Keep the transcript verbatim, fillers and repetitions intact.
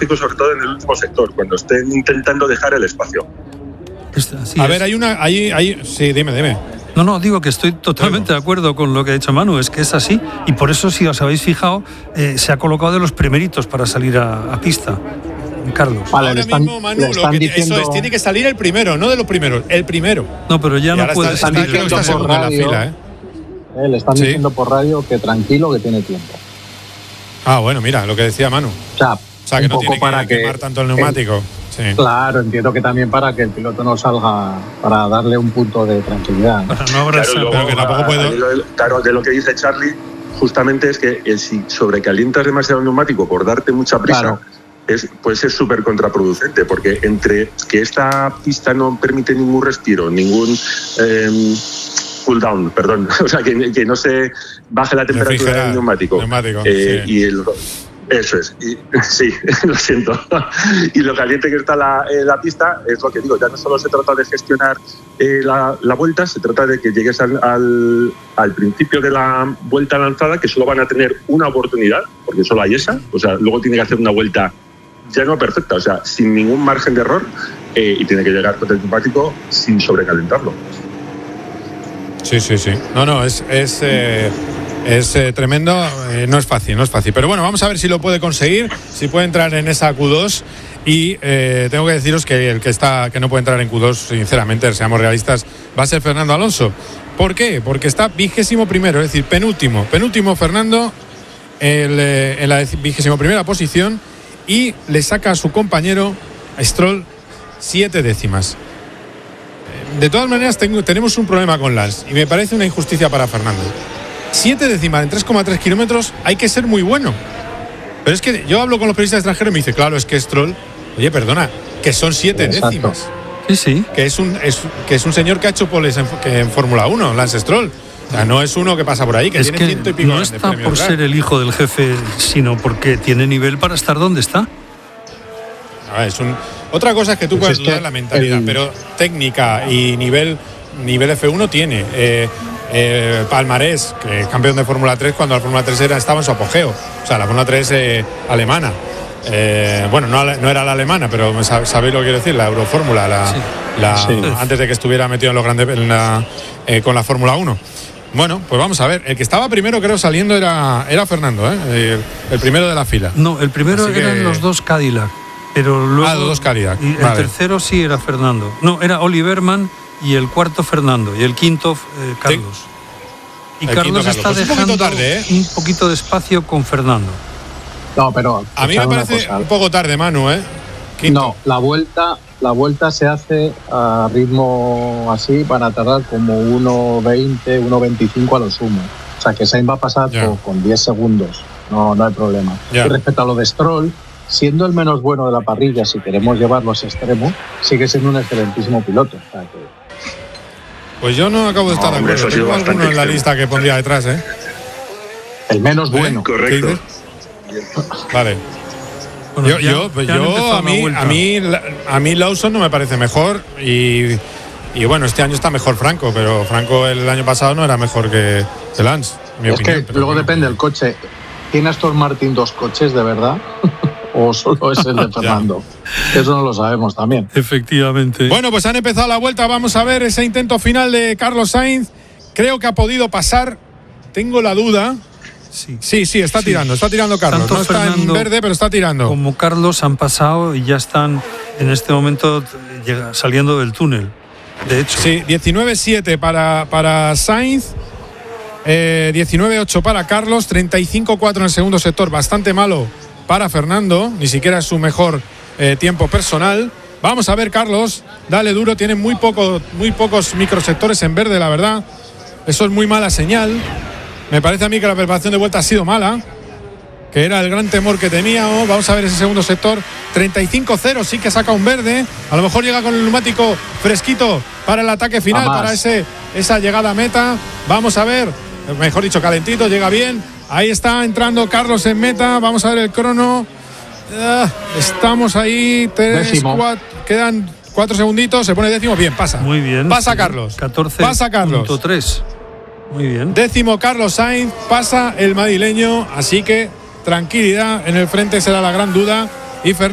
neumáticos, sobre todo en el último sector, cuando estén intentando dejar el espacio. Así a es. ver, hay una, hay, hay, sí, dime, dime. No, no, digo que estoy totalmente de acuerdo con lo que ha dicho Manu, es que es así, y por eso, si os habéis fijado, eh, se ha colocado de los primeritos para salir a, a pista, Carlos. Vale, Ahora le están, mismo, Manu, le lo están que, diciendo, eso es, tiene que salir el primero, no de los primeros, el primero. No, pero ya Y no ahora puede está, salir. está, creo que está por segundo en la radio. fila, ¿eh? eh, le están Sí. diciendo por radio que tranquilo, que tiene tiempo. Ah, bueno, mira, lo que decía Manu. O sea, O sea, que un no poco tiene para que que quemar tanto el neumático. Sí. Claro, entiendo que también para que el piloto no salga, para darle un punto de tranquilidad, ¿no? Para no abrazar. Claro, Pero que tampoco puedo- a- a- claro, de lo que dice Charlie, justamente es que el, si sobrecalientas demasiado el neumático por darte mucha prisa, Claro. es, puede ser súper contraproducente, porque entre que esta pista no permite ningún respiro, ningún eh, cool down, perdón, o sea, que, que no se baje la temperatura Refrigerar del neumático, neumático, eh, sí. y el eso es, y, sí, lo siento. Y lo caliente que está la, eh, la pista, es lo que digo, ya no solo se trata de gestionar eh, la, la vuelta, se trata de que llegues al, al, al principio de la vuelta lanzada, que solo van a tener una oportunidad, porque solo hay esa, o sea, luego tiene que hacer una vuelta ya no perfecta, o sea, sin ningún margen de error, eh, y tiene que llegar con el neumático sin sobrecalentarlo. Sí, sí, sí. No, no, es, es, eh, es eh, tremendo. Eh, no es fácil, no es fácil. Pero bueno, vamos a ver si lo puede conseguir, si puede entrar en esa Q dos. Y eh, tengo que deciros que el que está que no puede entrar en Q dos, sinceramente, seamos realistas, va a ser Fernando Alonso. ¿Por qué? Porque está vigésimo primero, es decir, penúltimo. Penúltimo Fernando el, eh, en la vigésimo primera posición y le saca a su compañero a Stroll siete décimas. De todas maneras, tengo, tenemos un problema con Lance y me parece una injusticia para Fernando. Siete décimas en tres coma tres kilómetros, hay que ser muy bueno. Pero es que yo hablo con los periodistas extranjeros y me dice, claro, es que Stroll, oye, perdona, que son siete Exacto. décimas. Sí, sí. Que es un es, que es un señor que ha hecho poles en, que en Fórmula uno, Lance Stroll. O sea, no es uno que pasa por ahí, que Es tiene que ciento y pico no de está premios por Drag. ser el hijo del jefe, sino porque tiene nivel para estar donde está. A ver, es un, otra cosa es que tú Pues puedes es dudar que la mentalidad, el- pero técnica y nivel nivel F uno tiene. Eh, eh, Palmarés, que es campeón de Fórmula tres cuando la Fórmula tres era, estaba en su apogeo. O sea, la Fórmula tres eh, alemana. Eh, bueno, no, no era la alemana, pero sab- sabéis lo que quiero decir, la Eurofórmula, la, Sí. la, Sí. antes de que estuviera metido en los grandes en la, eh, con la Fórmula uno. Bueno, pues vamos a ver. El que estaba primero, creo, saliendo era, era Fernando, ¿eh? el, el primero de la fila. No, el primero Así que- eran los dos Cadillac, pero luego Ah, los dos Cadillac, y el vale. tercero sí era Fernando. No, era Oliverman y el cuarto Fernando y el quinto eh, Carlos. Y El Carlos quinto está Carlos. Pues un dejando poquito tarde, ¿eh? un poquito de espacio con Fernando. No, pero A mí me escuchad una parece cosa. un poco tarde, Manu, ¿eh? Quinto. No, la vuelta, la vuelta se hace a ritmo así, van a tardar como uno veinte, uno veinticinco a lo sumo. O sea que Sainz va a pasar Ya. con, con diez segundos, no, no hay problema. Ya. Y respecto a lo de Stroll, siendo el menos bueno de la parrilla, si queremos llevarlo a ese extremo, sigue siendo un excelentísimo piloto. O sea que Pues yo no acabo de estar No, de hombre, acuerdo. eso ha sido Tengo alguno bastante en la extremo. lista que pondría detrás, ¿eh? el menos bueno. ¿Qué Correcto. dices? Vale. Bueno, Yo, ya- yo, pues ya han yo empezado a la mí, vuelta. a mí, la- a mí Lawson no me parece mejor y, y bueno, este año está mejor Franco, pero Franco el año pasado no era mejor que, que Lance, en mi Es opinión. que pero luego bueno. depende del coche. ¿Tiene Aston Martin dos coches de verdad? ¿O solo es el de Fernando? Eso no lo sabemos también. Efectivamente. Bueno, pues han empezado la vuelta. Vamos a ver ese intento final de Carlos Sainz. Creo que ha podido pasar. Tengo la duda. sí. Sí, sí, está Sí. tirando, está tirando Carlos. Tanto No está en Fernando verde, pero está tirando. Como Carlos han pasado y ya están en este momento llega- saliendo del túnel. De hecho, Sí, diecinueve siete para, para Sainz, eh, diecinueve ocho para Carlos, treinta y cinco cuatro en el segundo sector, bastante malo para Fernando, ni siquiera es su mejor eh, tiempo personal. Vamos a ver, Carlos, dale duro, tiene muy, poco, muy pocos microsectores en verde, la verdad. Eso es muy mala señal. Me parece a mí que la preparación de vuelta ha sido mala, que era el gran temor que teníamos. Vamos a ver ese segundo sector. treinta y cinco cero, sí que saca un verde. A lo mejor llega con el neumático fresquito para el ataque final, Jamás. para ese, esa llegada a meta. Vamos a ver, mejor dicho, calentito, llega bien. Ahí está entrando Carlos en meta. Vamos a ver el crono. Ah, estamos ahí, tres, Décimo. cuatro, quedan cuatro segunditos. Se pone décimo, bien, pasa. muy bien. Pasa sí. Carlos. catorce Pasa Carlos. punto tres. Muy bien. Décimo Carlos Sainz, pasa el madrileño, así que tranquilidad, en el frente será la gran duda. Y Fernando